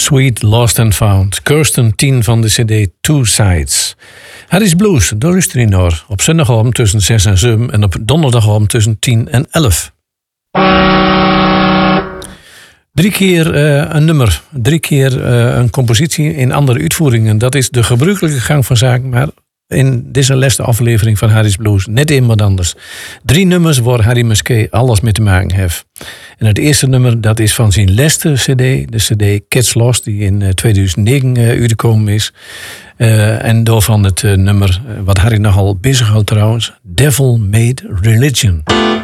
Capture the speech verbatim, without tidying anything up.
Sweet, Lost and Found. Kirsten tien van de cd Two Sides. Harry's Blues, daar luister je naar. Op zondagavond tussen zes en zeven en op donderdagavond tussen tien en elf. Drie keer uh, een nummer, drie keer uh, een compositie in andere uitvoeringen. Dat is de gebruikelijke gang van zaken, maar in deze laatste aflevering van Harry's Blues net een wat anders. Drie nummers waar Harry Musquet alles mee te maken heeft. En het eerste nummer, dat is van zijn laatste cd, de cd Cats Lost, die in uh, tweeduizend negen uh, uitgekomen is. Uh, en daarvan het uh, nummer, uh, wat Harry nogal bezighoudt trouwens, Devil Made Religion.